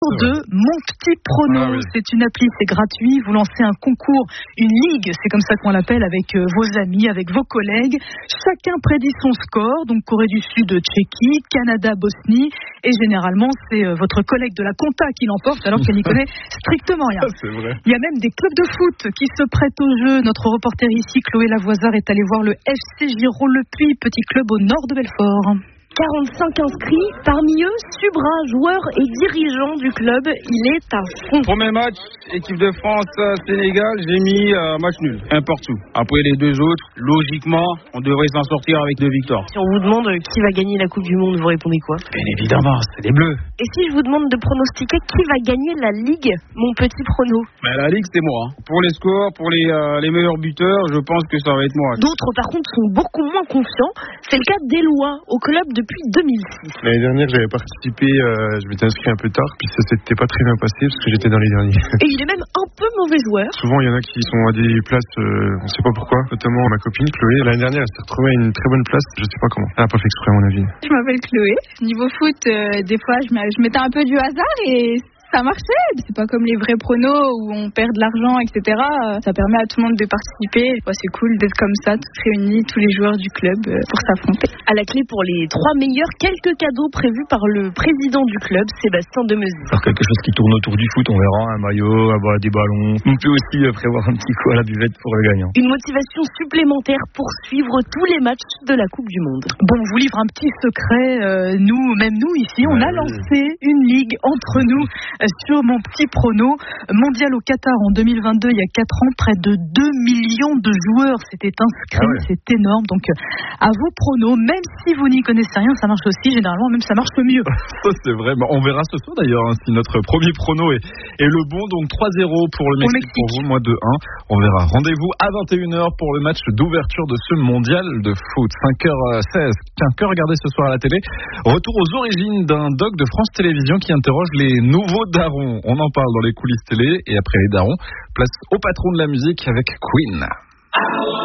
de Mon Petit Prono. Ah oui. C'est une appli, c'est gratuit. Vous lancez un concours, une ligue, c'est comme ça qu'on l'appelle, avec vos amis, avec vos collègues. Chacun prédit son score. Donc Corée du Sud, Tchéquie, Canada, Bosnie. Et généralement, c'est votre collègue de la compta qui l'emporte, alors qu'elle n'y connaît strictement rien. C'est vrai. Il y a même des clubs de foot qui se prêtent au jeu. Notre reporter ici, Chloé Lavoisard, est allée voir le FC Giraud-le-Puy, petit club au nord de Belfort. 45 inscrits, parmi eux, Subra, joueur et dirigeant du club, il est à fond. Premier match, équipe de France, Sénégal, j'ai mis match nul, n'importe où. Après les deux autres, logiquement, on devrait s'en sortir avec 2 victoires. Si on vous demande qui va gagner la Coupe du Monde, vous répondez quoi? Bien évidemment, c'est les Bleus. Et si je vous demande de pronostiquer qui va gagner la Ligue, Mon Petit Prono? Mais la Ligue, c'est moi. Pour les scores, pour les meilleurs buteurs, je pense que ça va être moi. D'autres, par contre, sont beaucoup moins confiants. C'est le cas d'Éloi, au club depuis 2006. L'année dernière, j'avais participé, je m'étais inscrit un peu tard, puis ça s'était pas très bien passé parce que j'étais dans les derniers. Et il est même un peu mauvais joueur. Souvent, il y en a qui sont à des places, on sait pas pourquoi, notamment ma copine Chloé. L'année dernière, elle s'est retrouvée à une très bonne place, je sais pas comment. Elle a pas fait exprès, à mon avis. Je m'appelle Chloé. Niveau foot, des fois, je mettais un peu du hasard et ça marchait. C'est pas comme les vrais pronos où on perd de l'argent, etc. Ça permet à tout le monde de participer. C'est cool d'être comme ça, tous réunis, tous les joueurs du club pour s'affronter. À la clé pour les 3 meilleurs, quelques cadeaux prévus par le président du club, Sébastien Demezy. Alors quelque chose qui tourne autour du foot, on verra un maillot, des ballons. On peut aussi prévoir un petit coup à la buvette pour le gagnant. Une motivation supplémentaire pour suivre tous les matchs de la Coupe du Monde. Bon, je vous livre un petit secret. Même nous ici, on a lancé une ligue entre nous sur Mon Petit Prono. Mondial au Qatar en 2022, il y a 4 ans, près de 2 millions de joueurs s'étaient inscrits. C'est énorme. Donc, à vos pronos, même si vous n'y connaissez rien, ça marche aussi. Généralement, même ça marche mieux. Ça, c'est vrai. On verra ce soir d'ailleurs si notre premier prono est le bon. Donc 3-0 pour le Mexique. Pour vous, moi 2-1. On verra. Rendez-vous à 21h pour le match d'ouverture de ce mondial de foot. 5h16. Tiens, que regarder ce soir à la télé? Retour aux origines d'un doc de France Télévisions qui interroge les nouveaux darons. On en parle dans les coulisses télé. Et après les darons, place au patron de la musique avec Queen.